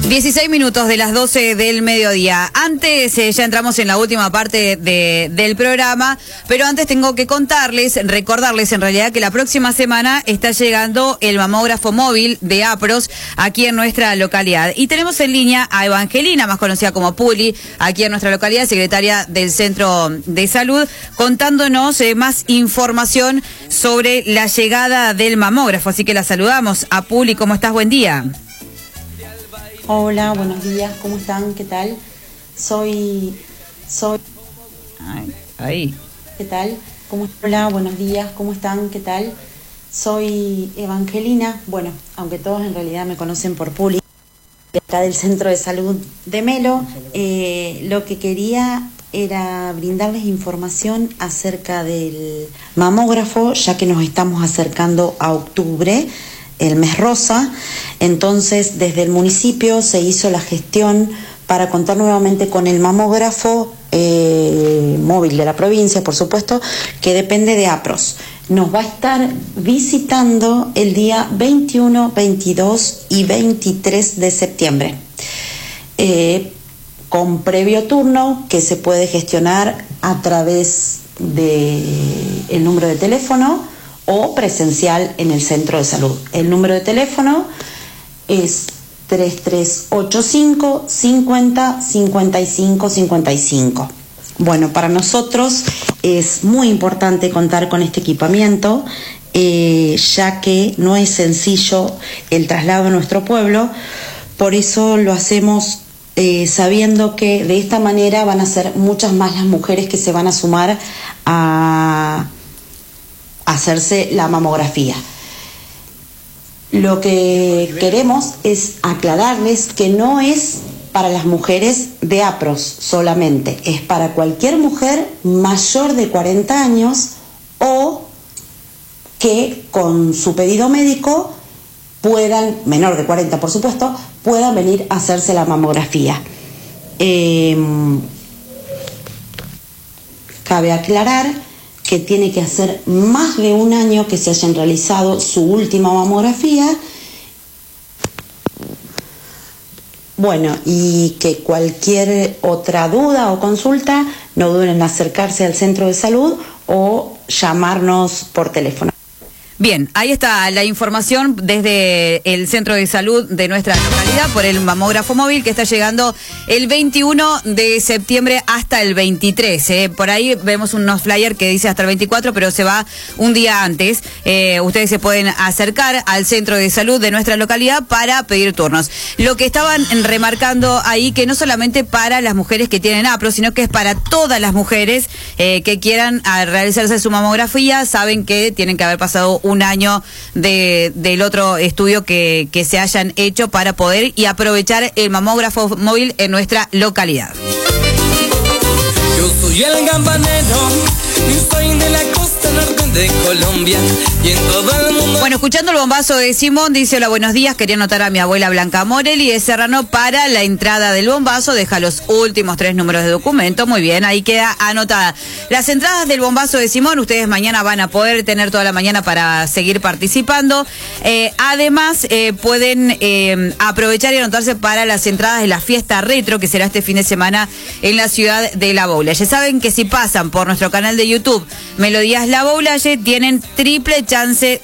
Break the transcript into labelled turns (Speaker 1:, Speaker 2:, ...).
Speaker 1: 16 minutos de las 12 del mediodía. Antes, ya entramos en la última parte del programa, pero antes tengo que recordarles en realidad que la próxima semana está llegando el mamógrafo móvil de APROS aquí en nuestra localidad. Y tenemos en línea a Evangelina, más conocida como Puli, aquí en nuestra localidad, secretaria del Centro de Salud, contándonos más información sobre la llegada del mamógrafo. Así que la saludamos a Puli. ¿Cómo estás? Buen día.
Speaker 2: Hola, buenos días, ¿cómo están? ¿Qué tal? Soy...
Speaker 1: Ahí.
Speaker 2: ¿Qué tal? Hola, buenos días, ¿cómo están? ¿Qué tal? Soy Evangelina, bueno, aunque todos en realidad me conocen por Puli, de acá del Centro de Salud de Melo. Lo que quería era brindarles información acerca del mamógrafo, ya que nos estamos acercando a octubre, el mes rosa. Entonces desde el municipio se hizo la gestión para contar nuevamente con el mamógrafo móvil de la provincia, por supuesto, que depende de APROS. Nos va a estar visitando el día 21, 22 y 23 de septiembre, con previo turno que se puede gestionar a través del número de teléfono o presencial en el centro de salud. El número de teléfono es 3385 50 55 55. Bueno, para nosotros es muy importante contar con este equipamiento, ya que no es sencillo el traslado a nuestro pueblo. Por eso lo hacemos sabiendo que de esta manera van a ser muchas más las mujeres que se van a sumar a hacerse la mamografía. Lo que queremos es aclararles que no es para las mujeres de APROS solamente, es para cualquier mujer mayor de 40 años o que con su pedido médico puedan, menor de 40 por supuesto, puedan venir a hacerse la mamografía. Cabe aclarar que tiene que hacer más de un año que se hayan realizado su última mamografía. Bueno, y que cualquier otra duda o consulta no duden en acercarse al centro de salud o llamarnos por teléfono.
Speaker 1: Bien, ahí está la información desde el Centro de Salud de nuestra localidad por el mamógrafo móvil que está llegando el 21 de septiembre hasta el 23. Por ahí vemos unos flyers que dice hasta el 24, pero se va un día antes. Ustedes se pueden acercar al Centro de Salud de nuestra localidad para pedir turnos. Lo que estaban remarcando ahí, que no solamente para las mujeres que tienen APRO, sino que es para todas las mujeres que quieran realizarse su mamografía. Saben que tienen que haber pasado un año del otro estudio que se hayan hecho para poder y aprovechar el mamógrafo móvil en nuestra localidad.
Speaker 3: Yo soy el gambanero y soy de la costa norte de Colombia y en todo el mundo.
Speaker 1: Bueno, escuchando el bombazo de Simón, dice: hola, buenos días, quería anotar a mi abuela Blanca Morelli de Serrano para la entrada del bombazo, deja los últimos 3 números de documento. Muy bien, ahí queda anotada. Las entradas del bombazo de Simón, ustedes mañana van a poder tener toda la mañana para seguir participando. Además, pueden aprovechar y anotarse para las entradas de la fiesta retro, que será este fin de semana en la ciudad de La Boula. Ya saben que si pasan por nuestro canal de YouTube Melodías La Boulaye, tienen triple chance